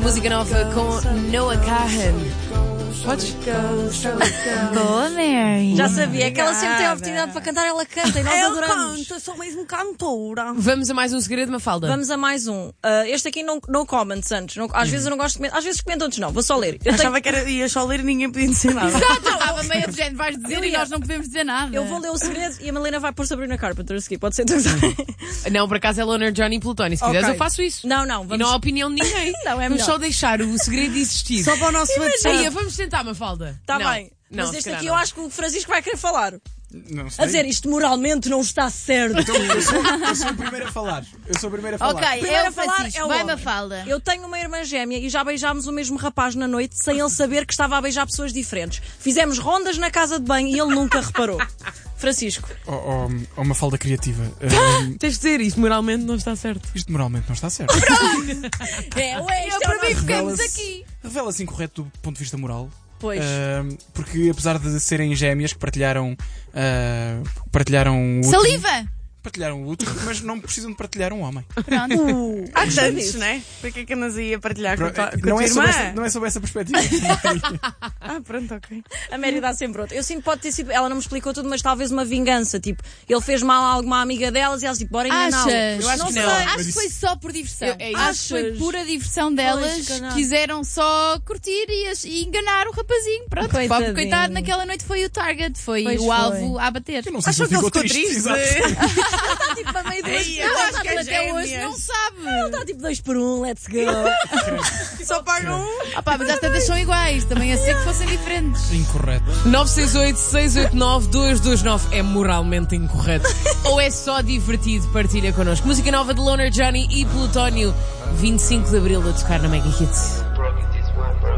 Música nova com Noah Kahan. Podes? Boa, Mary. Já sabia, é que ela sempre tem a oportunidade para cantar, ela canta e nós adoramos. Eu sou mesmo cantora. Vamos a mais um segredo, Mafalda. Vamos a mais um. Este aqui no comments antes. Às vezes eu não gosto de comentar. Às vezes comento, outros não. Vou só ler. Achava que ia só ler e ninguém podia dizer nada. Estava meio de gente, vais dizer e nós não podemos dizer nada. Eu vou ler o segredo e a Malena vai pôr Sabrina Carpenter a seguir. Pode ser tudo. Não, por acaso é Loner, Johnny e Plutónio. Se quiseres, Ok. eu faço isso. Não, E não há opinião de ninguém. Não, é Vamos melhor. só deixar o segredo existir. Só para o nosso WhatsApp. Aí, vamos tentar, Mafalda. Está Não. bem. Não, Mas se este calhar aqui não. eu acho que o Francisco vai querer falar. Não sei. A dizer, isto moralmente não está certo. Então, eu sou o primeiro a falar. Ok, Primeiro é a o falar Francisco. é o Vai, homem. Mafalda. Eu tenho uma irmã gêmea e já beijámos o mesmo rapaz na noite sem ele saber que estava a beijar pessoas diferentes. Fizemos rondas na casa de banho e ele nunca reparou. Francisco. Uma falda criativa. Tens de dizer, isto moralmente não está certo. Isto moralmente não está certo. Para mim, ficamos Revela-se- aqui. Revela-se incorreto do ponto de vista moral. Pois. Porque apesar de serem gêmeas que partilharam o útero, Saliva. partilharam o útero, mas não precisam de partilhar um homem. Pronto. Há tantos, não é? Para que é que andas aí a partilhar com a tua Não é, irmã? não é sobre essa perspectiva. Ah, pronto, ok. A Mary dá sempre outro. Eu sinto que pode ter sido. Ela não me explicou tudo, mas talvez uma vingança. Tipo, ele fez mal a alguma amiga delas e elas tipo, bora enganá-lo. Achas? Eu acho que sei. não. Acho que foi só por diversão. É isso. Acho que foi Achas? pura diversão delas. Pois, calhar. Quiseram só curtir e enganar o rapazinho. Pronto, o Coitadinho. pobre coitado naquela noite foi o target, foi Pois o foi. alvo a bater. Eu não sei se Achou ele que ele ficou ficou triste. triste? Exato. Está tipo a meio duas. Ei, Eu acho que que ele até hoje gêmeas. não sabe. Está tipo 2 por 1, let's go. Só pagam um. Ah pá, mas às tantas são iguais. Também assim que fossem diferentes. Incorreto. 968-689-229 é moralmente incorreto. Ou é só divertido? Partilha connosco. Música nova de Loner, Johnny e Plutónio. 25 de Abril a tocar na Mega Hits. Broke this one, bro.